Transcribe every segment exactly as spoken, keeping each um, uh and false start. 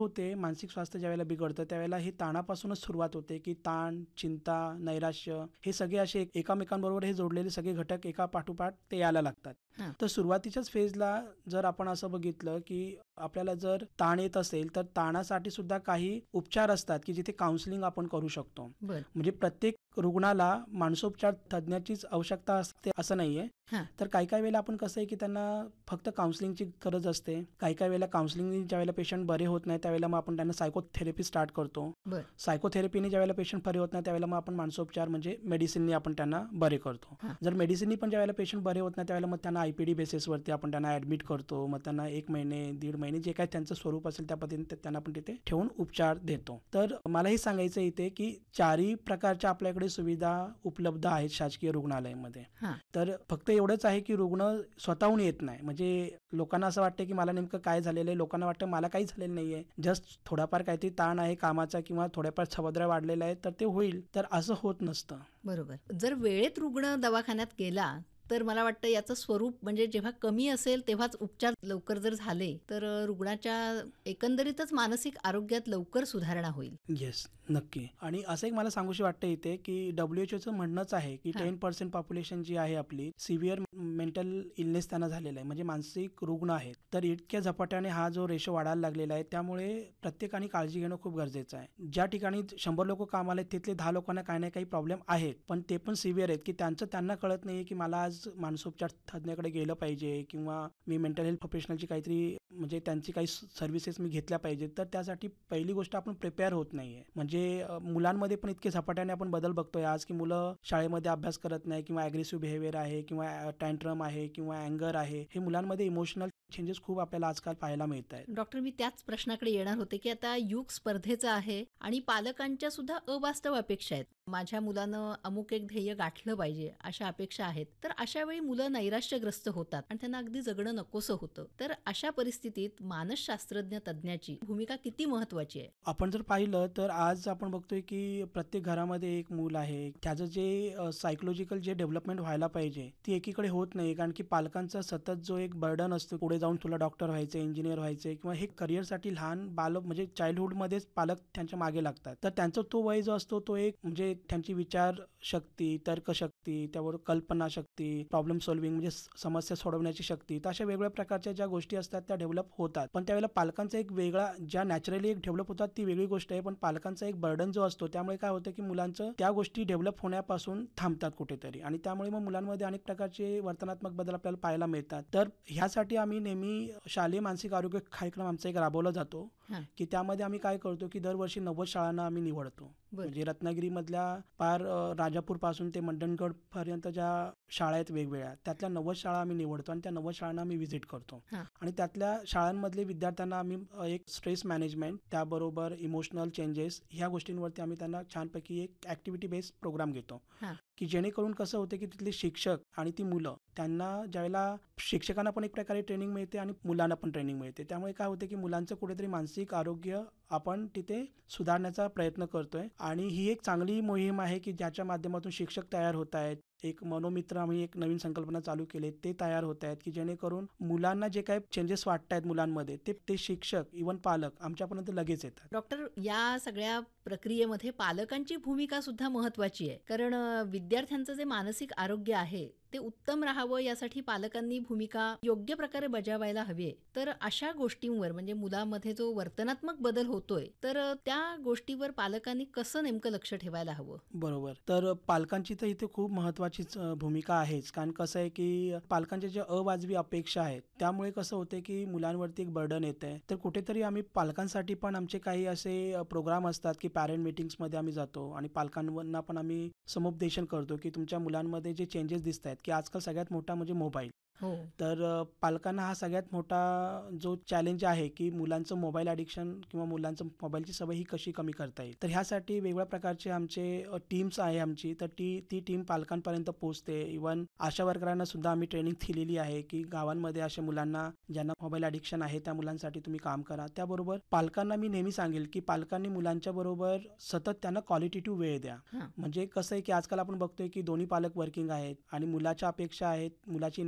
होते, मानसिक स्वास्थ्य ज्यावेळेला बिघडतं त्यावेळेला हे ताणापासूनच सुरुवात होते, की ताण, चिंता, नैराश्य हे सगळे असे एकमेकांबरोबर हे जोडलेले सगळे घटक एका पाठोपाठ ते यायला लागतात. हां. तर सुरुवातीच्याच फेजला जर आपण असं बघितलं, की आपल्याला जर ताण येत असेल तर ताणासाठी सुद्धा काही उपचार असतात, की जिथे काउन्सिलिंग आपण करू शकतो. बरं. म्हणजे प्रत्येक रुग्णाला मानसोपचार तज्ञाचीच आवश्यकता असते असं नाहीये. हां. तर काही काही वेळेला आपण कसं आहे, की त्यांना फक्त काउन्सिलिंगची गरज असते. काही काही वेळेला काउन्सिलिंगनी ज्यावेळेला पेशंट बरे होत नाही त्यावेळेला मग आपण त्यांना सायकोथेरपी स्टार्ट करतो. बरं. सायकोथेरपीने ज्यावेळेला पेशंट बरे होत नाही त्यावेळेला मग आपण मानसोपचार म्हणजे मेडिसिननी आपण त्यांना बरे करतो. हां. जर मेडिसिननी पण ज्यावेळेला पेशंट बरे होत नाही त्यावेळेला मग त्यांना आयपीडी बेसिसवरती आपण त्यांना ऍडमिट करतो. मग त्यांना एक महिने दीड महिने जे काही त्यांचं स्वरूप असेल त्या पद्धतीने त्यांना आपण तिथे ठेवून उपचार देतो. तर मला हे सांगायचं इथे, की चारही प्रकारच्या आपल्याकडे सुविधा उपलब्ध आहेत शासकीय रुग्णालयामध्ये. हां. तर फक्त एवढंच आहे, की रुग्ण स्वतःहून येत नाही. म्हणजे लोकांना असं वाटतं, की मला नेमकं काय झालेलं आहे. लोकांना वाटतं मला काही झालेलं नाहीये. जस्ट थोडाफार काहीतरी ताण आहे कामाचा किंवा थोड्याफार सवद्रा वाढलेला आहे तर ते होईल. तर असं होत नसतं. बरोबर. जर वेळेत रुग्ण दवाखान्यात गेला तर मला वाटतं याचं स्वरूप म्हणजे जेव्हा कमी असेल तेव्हाच उपचार लवकर जर झाले तर रुग्णाच्या एकंदरीतच मानसिक आरोग्यात लवकर सुधारणा होईल. येस, नक्की. आणि असं एक मला सांगूशी वाटतं इथे, की डब्ल्यूएचओचं म्हणणंच आहे, की हां. टेन पर्सेंट पॉप्युलेशन जी आहे आपली सिव्हिअर मेंटल इलनेस त्यांना झालेला आहे, म्हणजे मानसिक रुग्ण आहेत. तर इतक्या झपाट्याने हा जो रेशो वाढायला लागलेला आहे त्यामुळे प्रत्येकाने काळजी घेणं खूप गरजेचं आहे. ज्या ठिकाणी शंभर लोक कामाला आहेत तिथले दहा लोकांना काही ना काही प्रॉब्लेम आहेत, पण ते पण सिव्हिअर आहेत, की त्यांचं त्यांना कळत नाहीये, की मला आज मानसोपचार तज्ञाकडे गेलं पाहिजे किंवा मी मेंटल हेल्थ प्रोफेशनलची काहीतरी म्हणजे त्यांची काही सर्व्हिसेस मी घेतल्या पाहिजेत. तर त्यासाठी पहिली गोष्ट आपण प्रिपेअर होत नाहीये. म्हणजे मुलांमध्ये पण इतके झपाट्याने आपण बदल बघतोय आज, की मुलं शाळेमध्ये अभ्यास करत नाही किंवा अग्रेसिव्ह बिहेवियर आहे किंवा टँट्रम आहे किंवा अँगर आहे. हे मुलांमध्ये इमोशनल चेंजेस खूप आपल्याला आजकाल पाहायला मिळत आहेत. डॉक्टर, मी त्याच प्रश्नाकडे येणार होते, की आता युग स्पर्धेचं आहे आणि पालकांच्या सुद्धा अवास्तव अपेक्षा आहेत. माझ्या मुलानं अमुक एक ध्येय गाठलं पाहिजे अशा अपेक्षा आहेत. तर अशा वेळी मुलं नैराश्यग्रस्त होतात आणि त्यांना अगदी जगणं नकोसं होतं. तर अशा परिस्थितीत मानसशास्त्रज्ञ तज्ञाची भूमिका किती महत्वाची आहे? आपण जर पाहिलं तर आज आपण बघतोय, की प्रत्येक घरामध्ये एक मूल आहे. त्याचं जे सायकोलॉजिकल जे डेव्हलपमेंट व्हायला पाहिजे ती एकीकडे होत नाही. कारण की पालकांचा सतत जो एक बर्डन असतो, पुढे जाऊन तुला डॉक्टर व्हायचं, इंजिनियर व्हायचं किंवा हे करिअरसाठी लहान बालक म्हणजे चाइल्डहुडमध्येच पालक त्यांच्या मागे लागतात. तर त्यांचा तो वय जो असतो तो एक म्हणजे त्यांची विचारशक्ती, तर्कशक्ती, त्यावर कल्पनाशक्ती, प्रॉब्लेम सॉल्व्हिंग म्हणजे समस्या सोडवण्याची शक्ती, तर अशा वेगवेगळ्या प्रकारच्या ज्या गोष्टी असतात त्या डेव्हलप होतात. पण त्यावेळेला पालकांचा एक वेगळा ज्या नॅचरली एक डेव्हलप होतात ती वेगळी गोष्ट आहे. पण पालकांचा एक बर्डन जो असतो त्यामुळे काय होतं, की मुलांचं त्या गोष्टी डेव्हलप होण्यापासून थांबतात कुठेतरी आणि त्यामुळे मग मुलांमध्ये अनेक प्रकारचे वर्तनात्मक बदल आपल्याला पाहायला मिळतात. तर ह्यासाठी आम्ही नेहमी शालेय मानसिक आरोग्य कार्यक्रम आमचा एक राबवला जातो, हां. की त्यामध्ये आम्ही काय करतो, की दरवर्षी नव्वद शाळांना आम्ही निवडतो. बरं. म्हणजे रत्नागिरीमधल्या पार राजापूर पासून ते मंडणगड पर्यंत ज्या शाळा आहेत वेगवेगळ्या त्यातल्या नव्वद शाळा आम्ही निवडतो आणि त्या नव्वद शाळांना आम्ही व्हिजिट करतो. हां. आणि त्यातल्या शाळांमधले विद्यार्थ्यांना आम्ही एक स्ट्रेस मॅनेजमेंट, त्याबरोबर इमोशनल चेंजेस ह्या गोष्टींवरती आम्ही त्यांना छानपैकी एक ऍक्टिव्हिटी बेस्ड प्रोग्राम घेतो, हां. की जेणेकरून कसं होतं, की तिथले शिक्षक आणि ती मुलं त्यांना ज्यावेळेला शिक्षकांना पण एक प्रकारे ट्रेनिंग मिळते आणि मुलांना पण ट्रेनिंग मिळते. त्यामुळे काय होतं, की मुलांचं कुठेतरी मानसिक आरोग्य आपण तिथे सुधारण्याचा प्रयत्न करतोय आणि ही एक चांगली मोहीम आहे, की ज्याच्या माध्यमातून शिक्षक तयार होत आहेत. एक मनोमित्र आम्ही एक नवीन संकल्पना चालू केली ते तयार होत आहेत, की जेणेकरून मुलांना जे काही चेंजेस वाटत आहेत मुलांमध्ये ते ते शिक्षक इव्हन पालक आमच्यापर्यंत लगेच येतात. डॉक्टर, या सगळ्या प्रक्रियेमध्ये पालकांची भूमिका सुद्धा महत्वाची आहे. कारण विद्यार्थ्यांचं जे मानसिक आरोग्य आहे ते उत्तम राहावं यासाठी पालकांनी भूमिका योग्य प्रकारे बजावायला हवी आहे. तर अशा गोष्टींवर म्हणजे मुलामध्ये जो वर्तनात्मक बदल होतोय तर त्या गोष्टीवर पालकांनी कसं नेमकं लक्ष ठेवायला हवं? बरोबर. तर पालकांची तर इथे खूप महत्वाचीच भूमिका आहेच. कारण कसं आहे, की पालकांच्या ज्या अवाजवी अपेक्षा आहेत त्यामुळे कसं होते, की मुलांवरती एक बर्डन येतंय. तर कुठेतरी आम्ही पालकांसाठी पण आमचे काही असे प्रोग्राम असतात, की पॅरेंट मीटिंग्समध्ये आम्ही जातो आणि पालकांना पण आम्ही समुपदेशन करतो, की तुमच्या मुलांमध्ये जे चेंजेस दिसत आहेत, की आजकाल सगळ्यात मोठा म्हणजे मोबाईल. हो. तर पालकांना हा सगळ्यात मोठा जो चॅलेंज आहे, की मुलांचं मोबाईल ॲडिक्शन किंवा मुलांचं मोबाईलची सवय ही कशी कमी करता येईल. तर ह्यासाठी वेगवेगळ्या प्रकारचे आमचे टीम्स आहे आमची. तर ती ती टीम पालकांपर्यंत पोहोचते. इव्हन आशा वर्करांना सुद्धा आम्ही ट्रेनिंग दिलेली आहे, की गावांमध्ये अशा मुलांना ज्यांना मोबाईल ॲडिक्शन आहे त्या मुलांसाठी तुम्ही काम करा. त्याबरोबर पालकांना मी नेहमी सांगेल, की पालकांनी मुलांच्या बरोबर सतत त्यांना क्वालिटेटिव्ह वेळ द्या. म्हणजे कसं आहे, की आजकाल आपण बघतोय, की दोन्ही पालक वर्किंग आहेत आणि मुलाच्या अपेक्षा आहेत, मुलाची नीड आहे, की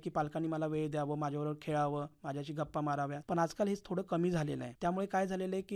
की पालकांनी मला वेळ द्यावं, माझ्याबरोबर खेळावं, माझ्याशी गप्पा माराव्या. पण आजकाल हेच थोडं कमी झालेलं आहे. त्यामुळे काय झालेलं आहे की